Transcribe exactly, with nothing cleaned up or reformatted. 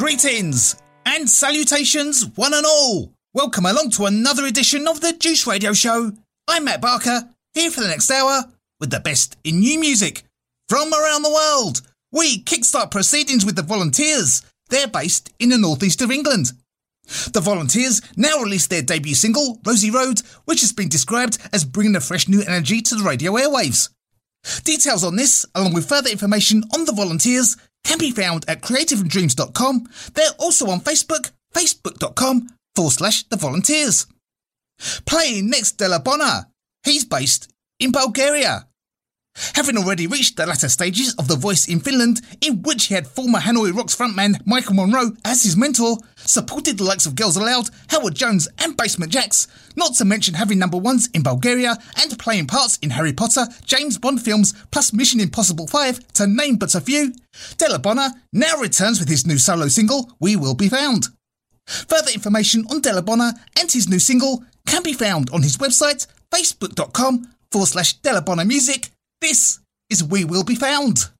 Greetings and salutations, one and all. Welcome along to another edition of the Juice Radio Show. I'm Matt Barker, here for the next hour with the best in new music from around the world. We kickstart proceedings with the Volunteers. They're based in the northeast of England. The Volunteers now released their debut single, Rosie Road, which has been described as bringing a fresh new energy to the radio airwaves. Details on this, along with further information on the Volunteers, can be found at creative and dreams dot com. They're also on Facebook, facebook.com forward slash the Volunteers. Playing next, Della Bona. He's based in Bulgaria. Having already reached the latter stages of The Voice in Finland, in which he had former Hanoi Rocks frontman Michael Monroe as his mentor, supported the likes of Girls Aloud, Howard Jones and Basement Jaxx, not to mention having number ones in Bulgaria and playing parts in Harry Potter, James Bond films plus Mission Impossible five, to name but a few, Della Bona now returns with his new solo single, We Will Be Found. Further information on Della Bona and his new single can be found on his website, facebook.com forward slash Della Bona Music. This is We Will Be Found.